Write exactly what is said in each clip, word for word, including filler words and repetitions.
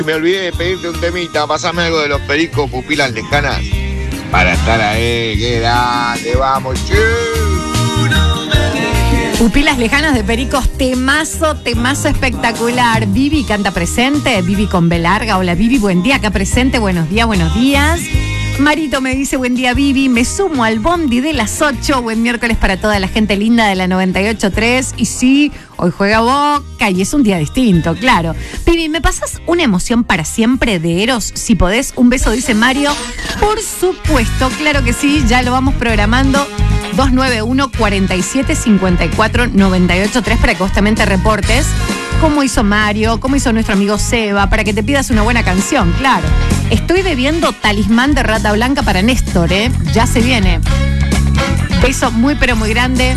Me olvidé de pedirte un temita, pasame algo de los Pericos, Pupilas Lejanas. Para estar ahí, qué grande, vamos, che. Pupilas Lejanas de Pericos, temazo, temazo espectacular. Vivi canta presente, Vivi con B larga. Hola Vivi, buen día, acá presente, buenos días, buenos días. Marito me dice, buen día Vivi, me sumo al bondi de las ocho, buen miércoles para toda la gente linda de la noventa y ocho punto tres. Y sí, hoy juega Boca y es un día distinto, claro. Vivi, ¿me pasas una emoción para siempre de Eros? Si podés, un beso, dice Mario. Por supuesto, claro que sí, ya lo vamos programando. dos nueve uno, cuatro siete, cinco cuatro, nueve ocho tres para que justamente reportes cómo hizo Mario, cómo hizo nuestro amigo Seba, para que te pidas una buena canción, claro. Estoy bebiendo Talismán de Rata Blanca para Néstor, ¿eh? Ya se viene. Beso muy pero muy grande.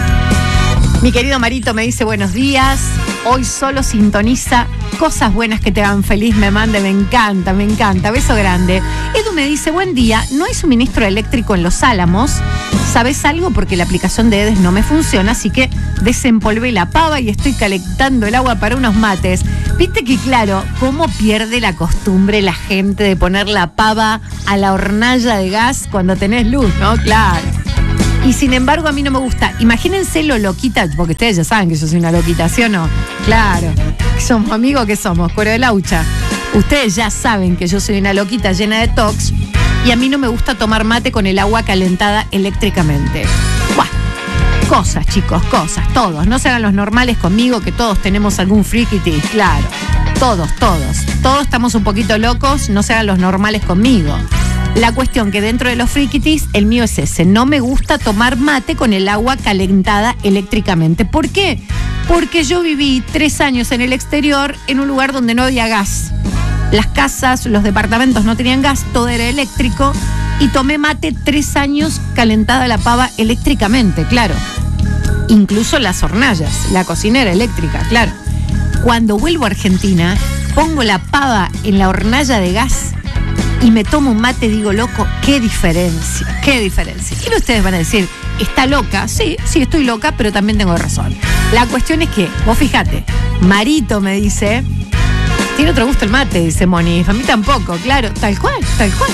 Mi querido Marito me dice buenos días. Hoy solo sintoniza cosas buenas que te hagan feliz, me mande, me encanta, me encanta. Beso grande. Edu me dice, buen día, no hay suministro eléctrico en Los Álamos. ¿Sabes algo? Porque la aplicación de Edes no me funciona, así que desempolvé la pava y estoy calentando el agua para unos mates. Viste que claro, cómo pierde la costumbre la gente de poner la pava a la hornalla de gas cuando tenés luz, ¿no? Claro. Y sin embargo a mí no me gusta. Imagínense lo loquita, porque ustedes ya saben que yo soy una loquita, ¿sí o no? Claro. Somos amigos que somos, cuero de laucha. Ustedes ya saben que yo soy una loquita llena de tox y a mí no me gusta tomar mate con el agua calentada eléctricamente. Buah. Cosas, chicos, cosas, todos. No se hagan los normales conmigo, que todos tenemos algún frikiti, claro. Todos, todos. Todos estamos un poquito locos, no se hagan los normales conmigo. La cuestión que dentro de los frikitis, el mío es ese. No me gusta tomar mate con el agua calentada eléctricamente. ¿Por qué? Porque yo viví tres años en el exterior en un lugar donde no había gas. Las casas, los departamentos no tenían gas, todo era eléctrico. Y tomé mate tres años calentada la pava eléctricamente, claro. Incluso las hornallas, la cocinera eléctrica, claro. Cuando vuelvo a Argentina, pongo la pava en la hornalla de gas y me tomo un mate, digo, loco, qué diferencia, qué diferencia. Y ustedes van a decir, ¿está loca? Sí, sí, estoy loca, pero también tengo razón. La cuestión es que, vos fíjate, Marito me dice, tiene otro gusto el mate, dice Moni, a mí tampoco, claro, tal cual, tal cual.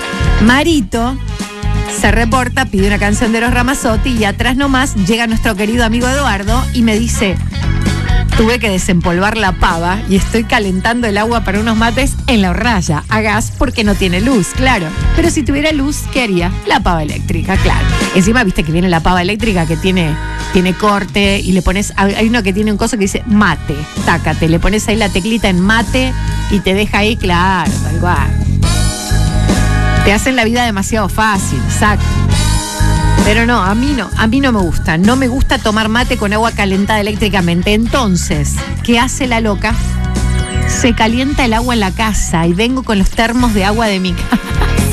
Marito se reporta, pide una canción de Eros Ramazzotti y atrás nomás llega nuestro querido amigo Eduardo y me dice, tuve que desempolvar la pava y estoy calentando el agua para unos mates en la hornalla a gas porque no tiene luz, claro. Pero si tuviera luz, ¿qué haría? La pava eléctrica, claro. Encima, viste que viene la pava eléctrica que tiene, tiene corte y le pones, hay uno que tiene un coso que dice mate, tácate, le pones ahí la teclita en mate y te deja ahí, claro, tal cual. Te hacen la vida demasiado fácil, exacto. Pero no, a mí no, a mí no me gusta. No me gusta tomar mate con agua calentada eléctricamente. Entonces, ¿qué hace la loca? Se calienta el agua en la casa y vengo con los termos de agua de mi casa.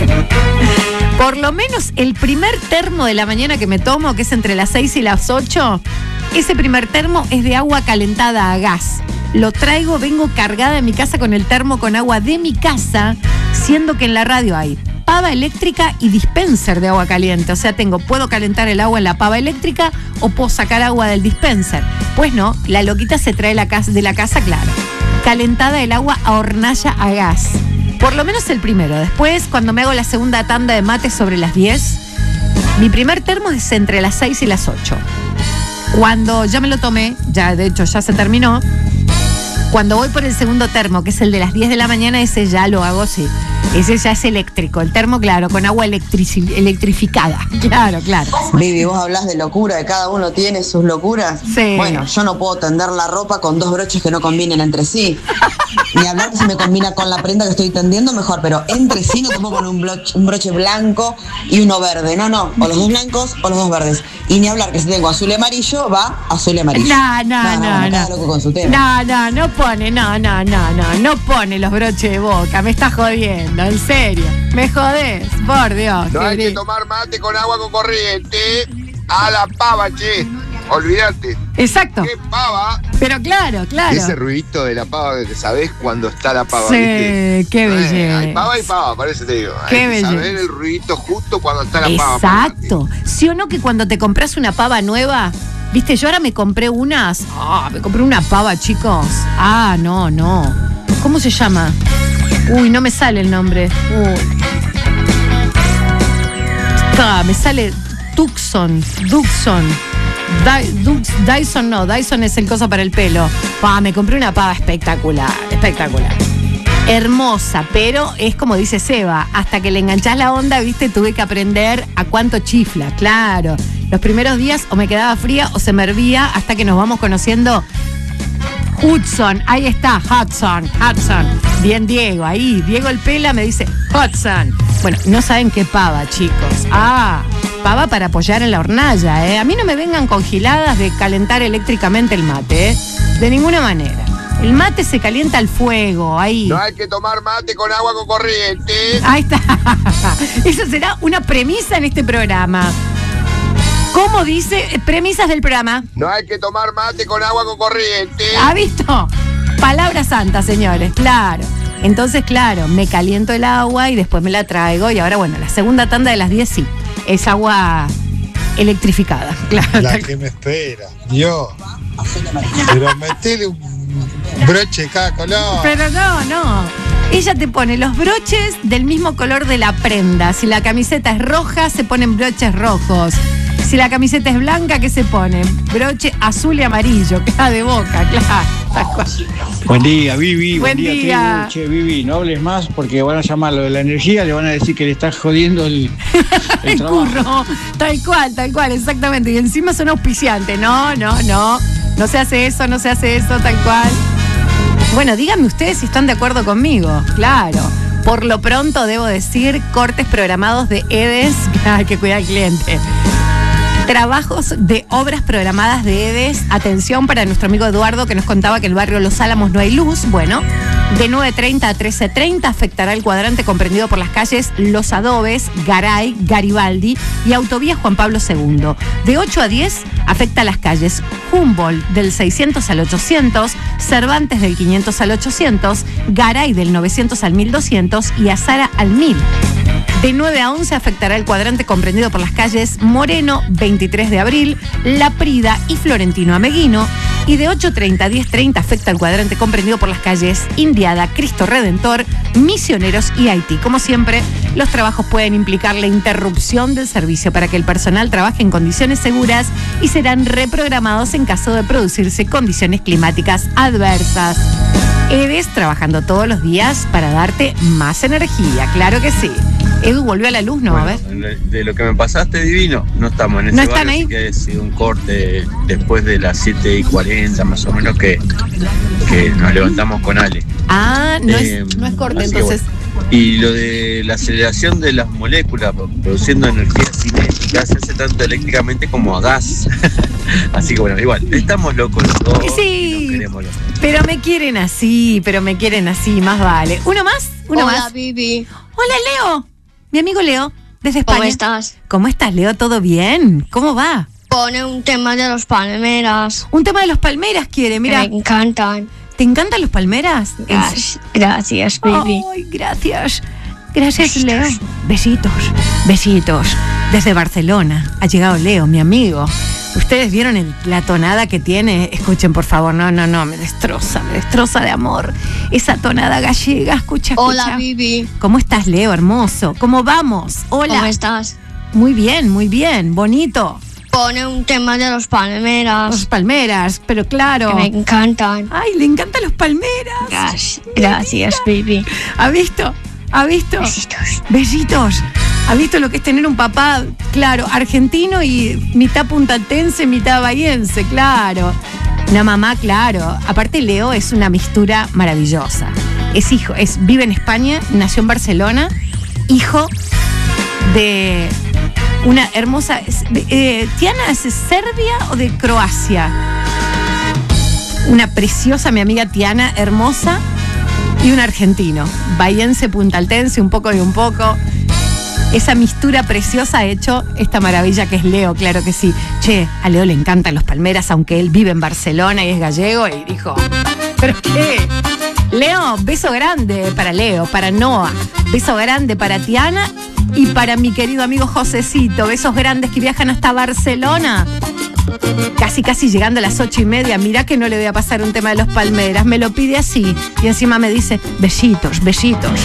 Por lo menos el primer termo de la mañana que me tomo, que es entre las seis y las ocho, ese primer termo es de agua calentada a gas. Lo traigo, vengo cargada en mi casa con el termo con agua de mi casa, siendo que en la radio hay pava eléctrica y dispenser de agua caliente. O sea, tengo, puedo calentar el agua en la pava eléctrica o puedo sacar agua del dispenser. Pues no, la loquita se trae la casa, de la casa, claro. Calentada el agua a hornalla a gas. Por lo menos el primero. Después, cuando me hago la segunda tanda de mate sobre las diez, mi primer termo es entre las seis y las ocho. Cuando ya me lo tomé, ya de hecho ya se terminó, cuando voy por el segundo termo, que es el de las diez de la mañana, ese ya lo hago así. Ese ya es eléctrico, el termo, claro, con agua electrici- electrificada. Claro, claro. Vivi, vos hablás de locura, de cada uno tiene sus locuras. Sí. Bueno, yo no puedo tender la ropa con dos broches que no combinen entre sí. Ni hablar que si me combina con la prenda que estoy tendiendo, mejor, pero entre sí no te puedo poner un broche, un broche blanco y uno verde. No, no, o los dos blancos o los dos verdes. Y ni hablar que si tengo azul y amarillo, va azul y amarillo. No, no, no, no. no. Cada loco con su tema. No, no, no pone, no, no, no, no, no pone los broches de boca, me estás jodiendo, en serio, me jodés, por Dios. No hay que tomar mate con agua con corriente a la pava, che. Olvídate. Exacto. ¿Qué pava? Pero claro, claro. Ese ruidito de la pava que sabés cuando está la pava. Sí, ¿viste? qué belleza. Eh, hay pava y pava, por eso te digo. Qué hay que belleza. saber el ruidito justo cuando está la pava. Exacto. ¿Sí o no que cuando te compras una pava nueva, viste, yo ahora me compré unas, ah, me compré una pava, chicos. Ah, no, no. ¿Cómo se llama? Uy, no me sale el nombre. Uy. Ah, me sale Tucson, Duxon. Dy- Dux- Dyson no, Dyson es el coso para el pelo. Ah, me compré una pava espectacular, espectacular. Hermosa, pero es como dice Seba, hasta que le enganchás la onda, viste, tuve que aprender a cuánto chifla, claro. Los primeros días o me quedaba fría o se me hervía hasta que nos vamos conociendo. Hudson, ahí está, Hudson, Hudson. Bien, Diego, ahí. Diego el Pela me dice, Hudson. Bueno, no saben qué pava, chicos. Ah, pava para apoyar en la hornalla, ¿eh? A mí no me vengan con giladas de calentar eléctricamente el mate, ¿eh? De ninguna manera. El mate se calienta al fuego, ahí. No hay que tomar mate con agua con corriente. Ahí está. Esa será una premisa en este programa. ¿Cómo dice? Premisas del programa. No hay que tomar mate con agua con corriente. ¿Ha visto? Palabra santa, señores, claro. Entonces, claro, me caliento el agua y después me la traigo. Y ahora, bueno, la segunda tanda de las diez sí. Es agua electrificada, claro. La que me espera, Dios. Pero metele un broche de cada color. Pero no, no. Ella te pone los broches del mismo color de la prenda. Si la camiseta es roja, se ponen broches rojos. Si la camiseta es blanca, ¿qué se pone? Broche azul y amarillo, queda de boca, claro. Buen día, Vivi. Buen, Buen día. día. Che, Vivi, no hables más porque van a llamarlo de la energía, le van a decir que le estás jodiendo el, el, el trabajo. curro. Tal cual, tal cual, exactamente. Y encima son auspiciantes. No, no, no. No se hace eso, no se hace eso, tal cual. Bueno, díganme ustedes si están de acuerdo conmigo. Claro. Por lo pronto debo decir cortes programados de EDES. Hay que cuidar al cliente. Trabajos de obras programadas de EDES. Atención para nuestro amigo Eduardo que nos contaba que en el barrio Los Álamos no hay luz. Bueno, de nueve treinta a trece treinta afectará el cuadrante comprendido por las calles Los Adobes, Garay, Garibaldi y Autovía Juan Pablo segundo. De ocho a diez afecta las calles Humboldt del seiscientos al ochocientos, Cervantes del quinientos al ochocientos, Garay del novecientos al mil doscientos y Azara al mil. De nueve a once afectará el cuadrante comprendido por las calles Moreno, veintitrés de abril, La Prida y Florentino Ameguino. Y de ocho treinta a diez treinta afecta el cuadrante comprendido por las calles Indiada, Cristo Redentor, Misioneros y Haití. Como siempre, los trabajos pueden implicar la interrupción del servicio para que el personal trabaje en condiciones seguras y serán reprogramados en caso de producirse condiciones climáticas adversas. EDES trabajando todos los días para darte más energía, claro que sí. Edu, ¿volvió a la luz? No, bueno, a ver. De lo que me pasaste, divino, no estamos en ese ¿No están barrio, ahí? así que ha sido un corte después de las siete y cuarenta más o menos que, que nos levantamos con Ale. Ah, no, Eh, es, no es corte, así que entonces. bueno. Y lo de la aceleración de las moléculas produciendo energía cinética se hace tanto eléctricamente como a gas. Así que bueno, igual, estamos locos los dos. Sí, y nos queremos los dos. Pero me quieren así, pero me quieren así, más vale. ¿Uno más? ¿Uno Hola, más? Vivi. Hola, Leo. Mi amigo Leo, desde España. ¿Cómo estás? ¿Cómo estás, Leo? ¿Todo bien? ¿Cómo va? Pone un tema de los palmeras. Un tema de los palmeras quiere, mira. Me encantan. ¿Te encantan los palmeras? Gracias, gracias, Vivi. Ay, gracias. Gracias, besitos. Leo. Besitos, besitos. Desde Barcelona ha llegado Leo, mi amigo. Ustedes vieron el, la tonada que tiene. Escuchen, por favor. No, no, no. Me destroza, me destroza de amor. Esa tonada gallega. Escucha, escucha. Hola, Vivi. ¿Cómo estás, Leo? Hermoso. ¿Cómo vamos? Hola. ¿Cómo estás? Muy bien, muy bien. Bonito. Pone un tema de los palmeras. Los palmeras, pero claro. Que me encantan. Ay, le encantan los palmeras. Gracias, gracias, Vivi. ¿Ha visto? ¿Ha visto? Besitos. Besitos. ¿Ha visto lo que es tener un papá, claro, argentino y mitad puntatense, mitad bahiense, claro? Una mamá, claro. Aparte, Leo es una mistura maravillosa. Es hijo, es, vive en España, nació en Barcelona, hijo de una hermosa... Eh, ¿Tiana es de Serbia o de Croacia? Una preciosa, mi amiga Tiana, hermosa, y un argentino, bahiense, puntaltense, un poco y un poco. Esa mistura preciosa ha hecho esta maravilla que es Leo, claro que sí. Che, a Leo le encantan los palmeras, aunque él vive en Barcelona y es gallego, y dijo, ¿pero qué? Leo, beso grande para Leo, para Noah, beso grande para Tiana y para mi querido amigo Josecito, besos grandes que viajan hasta Barcelona. Casi, casi llegando a las ocho y media. Mirá que no le voy a pasar un tema de los Palmeras. Me lo pide así. Y encima me dice, besitos, besitos.